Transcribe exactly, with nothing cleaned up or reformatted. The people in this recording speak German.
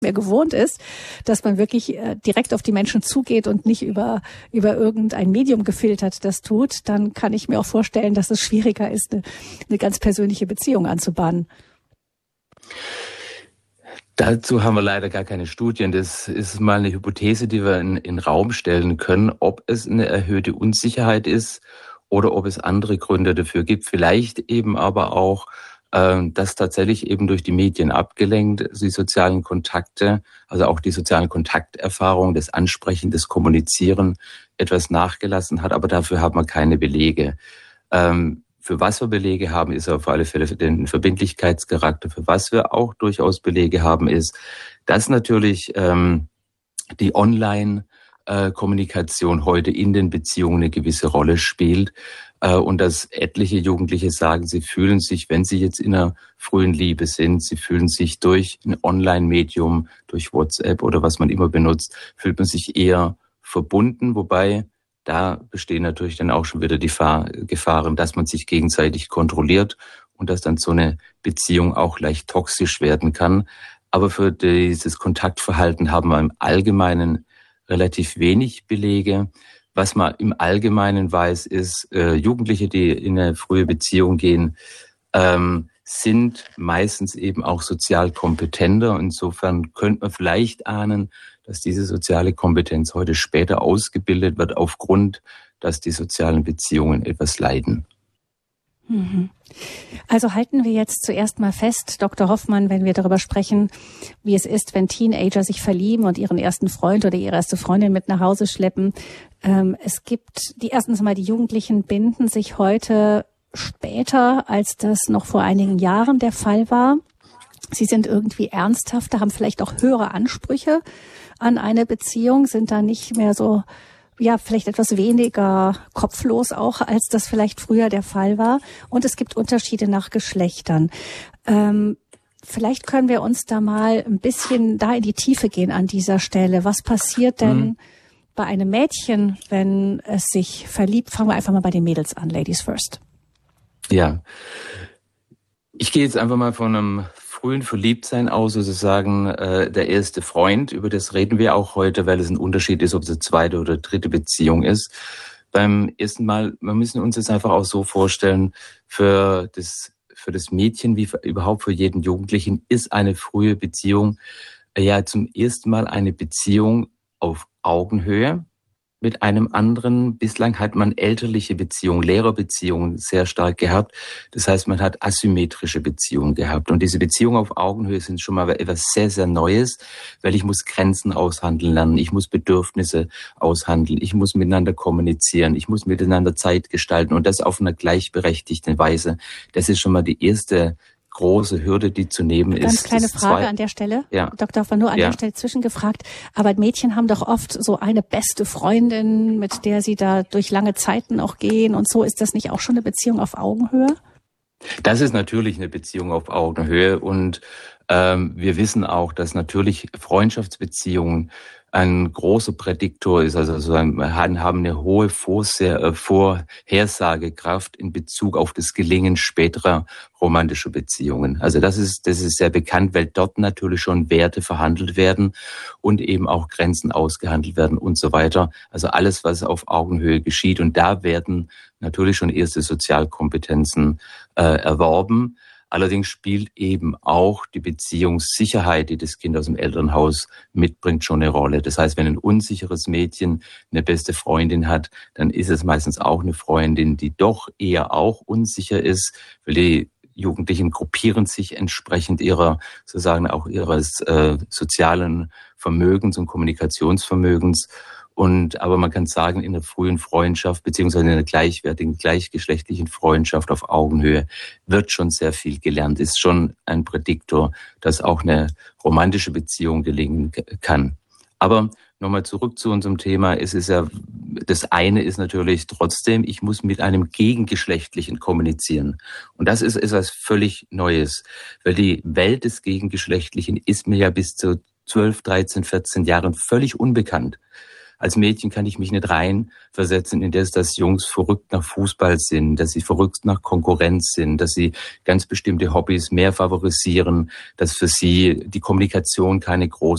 mehr gewohnt ist, dass man wirklich direkt auf die Menschen zugeht und nicht über über irgendein Medium gefiltert das tut, dann kann ich mir auch vorstellen, dass es schwieriger ist, eine, eine ganz persönliche Beziehung anzubahnen. Dazu haben wir leider gar keine Studien. Das ist mal eine Hypothese, die wir in in den Raum stellen können, ob es eine erhöhte Unsicherheit ist oder ob es andere Gründe dafür gibt. Vielleicht eben aber auch, dass tatsächlich eben durch die Medien abgelenkt die sozialen Kontakte, also auch die sozialen Kontakterfahrung, das Ansprechen, das Kommunizieren etwas nachgelassen hat, aber dafür haben wir keine Belege. Ähm, für was wir Belege haben, ist auf alle Fälle für den Verbindlichkeitscharakter. Für was wir auch durchaus Belege haben, ist, dass natürlich ähm, die Online-Kommunikation heute in den Beziehungen eine gewisse Rolle spielt. Und dass etliche Jugendliche sagen, sie fühlen sich, wenn sie jetzt in einer frühen Liebe sind, sie fühlen sich durch ein Online-Medium, durch WhatsApp oder was man immer benutzt, fühlt man sich eher verbunden. Wobei da bestehen natürlich dann auch schon wieder die Gefahren, dass man sich gegenseitig kontrolliert und dass dann so eine Beziehung auch leicht toxisch werden kann. Aber für dieses Kontaktverhalten haben wir im Allgemeinen relativ wenig Belege. Was man im Allgemeinen weiß, ist, äh, Jugendliche, die in eine frühe Beziehung gehen, ähm, sind meistens eben auch sozial kompetenter. Insofern könnte man vielleicht ahnen, dass diese soziale Kompetenz heute später ausgebildet wird, aufgrund, dass die sozialen Beziehungen etwas leiden. Also halten wir jetzt zuerst mal fest, Doktor Hoffmann, wenn wir darüber sprechen, wie es ist, wenn Teenager sich verlieben und ihren ersten Freund oder ihre erste Freundin mit nach Hause schleppen. Ähm, es gibt, die erstens mal, die Jugendlichen binden sich heute später, als das noch vor einigen Jahren der Fall war. Sie sind irgendwie ernsthafter, haben vielleicht auch höhere Ansprüche an eine Beziehung, sind da nicht mehr so, ja, vielleicht etwas weniger kopflos auch, als das vielleicht früher der Fall war. Und es gibt Unterschiede nach Geschlechtern. Ähm, vielleicht können wir uns da mal ein bisschen da in die Tiefe gehen an dieser Stelle. Was passiert denn mhm. bei einem Mädchen, wenn es sich verliebt? Fangen wir einfach mal bei den Mädels an, Ladies first. Ja, ich gehe jetzt einfach mal von einem frühen Verliebtsein aus, sozusagen äh, der erste Freund. Über das reden wir auch heute, weil es ein Unterschied ist, ob es eine zweite oder dritte Beziehung ist. Beim ersten Mal, wir müssen uns das einfach auch so vorstellen, für das für das Mädchen wie für, überhaupt für jeden Jugendlichen ist eine frühe Beziehung äh, ja zum ersten Mal eine Beziehung auf Augenhöhe mit einem anderen. Bislang hat man elterliche Beziehungen, Lehrerbeziehungen sehr stark gehabt. Das heißt, man hat asymmetrische Beziehungen gehabt. Und diese Beziehungen auf Augenhöhe sind schon mal etwas sehr, sehr Neues, weil ich muss Grenzen aushandeln lernen, ich muss Bedürfnisse aushandeln, ich muss miteinander kommunizieren, ich muss miteinander Zeit gestalten und das auf einer gleichberechtigten Weise. Das ist schon mal die erste große Hürde, die zu nehmen ist. Ganz kleine Frage an der Stelle. Ja. Doktor Hoffmann, nur an ja. der Stelle zwischengefragt. Aber Mädchen haben doch oft so eine beste Freundin, mit der sie da durch lange Zeiten auch gehen und so. Ist das nicht auch schon eine Beziehung auf Augenhöhe? Das ist natürlich eine Beziehung auf Augenhöhe und ähm, wir wissen auch, dass natürlich Freundschaftsbeziehungen ein großer Prädiktor ist, also so ein, haben eine hohe Vorse- Vorhersagekraft in Bezug auf das Gelingen späterer romantischer Beziehungen. Also das ist, das ist sehr bekannt, weil dort natürlich schon Werte verhandelt werden und eben auch Grenzen ausgehandelt werden und so weiter. Also alles, was auf Augenhöhe geschieht. Und da werden natürlich schon erste Sozialkompetenzen äh, erworben. Allerdings spielt eben auch die Beziehungssicherheit, die das Kind aus dem Elternhaus mitbringt, schon eine Rolle. Das heißt, wenn ein unsicheres Mädchen eine beste Freundin hat, dann ist es meistens auch eine Freundin, die doch eher auch unsicher ist, weil die Jugendlichen gruppieren sich entsprechend ihrer, sozusagen auch ihres äh, sozialen Vermögens und Kommunikationsvermögens. Und, aber man kann sagen, in einer frühen Freundschaft, beziehungsweise in einer gleichwertigen, gleichgeschlechtlichen Freundschaft auf Augenhöhe wird schon sehr viel gelernt, ist schon ein Prädiktor, dass auch eine romantische Beziehung gelingen kann. Aber nochmal zurück zu unserem Thema. Es ist ja, das eine ist natürlich trotzdem, ich muss mit einem Gegengeschlechtlichen kommunizieren. Und das ist etwas völlig Neues, weil die Welt des Gegengeschlechtlichen ist mir ja bis zu zwölf, dreizehn, vierzehn Jahren völlig unbekannt. als Mädchen kann ich mich nicht reinversetzen, in das, dass Jungs verrückt nach Fußball sind, dass sie verrückt nach Konkurrenz sind, dass sie ganz bestimmte Hobbys mehr favorisieren, dass für sie die Kommunikation keine große